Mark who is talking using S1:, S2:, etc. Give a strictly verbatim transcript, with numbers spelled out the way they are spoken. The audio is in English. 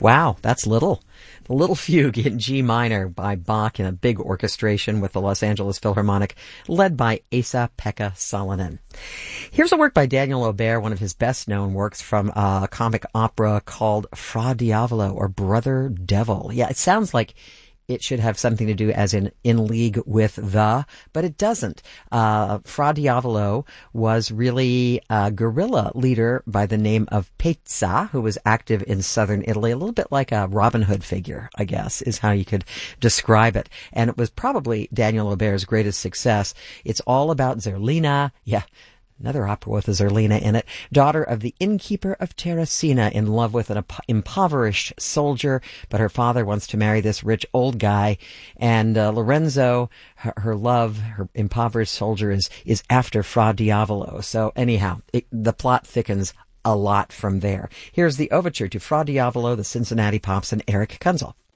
S1: Wow, that's little. The Little Fugue in G minor by Bach in a big orchestration with the Los Angeles Philharmonic, led by Esa-Pekka Salonen. Here's a work by Daniel Aubert, one of his best-known works from a comic opera called Fra Diavolo, or Brother Devil. Yeah, it sounds like it should have something to do as in in league with the, but it doesn't. Uh, Fra Diavolo was really a guerrilla leader by the name of Pezza, who was active in southern Italy, a little bit like a Robin Hood figure, I guess, is how you could describe it. And it was probably Daniel Aubert's greatest success. It's all about Zerlina. Yeah. Another opera with a Zerlina in it, daughter of the innkeeper of Terracina, in love with an impoverished soldier, but her father wants to marry this rich old guy, and uh, Lorenzo, her, her love, her impoverished soldier, is is after Fra Diavolo. So anyhow, it, the plot thickens a lot from there. Here's the overture to Fra Diavolo, the Cincinnati Pops, and Eric Kunzel.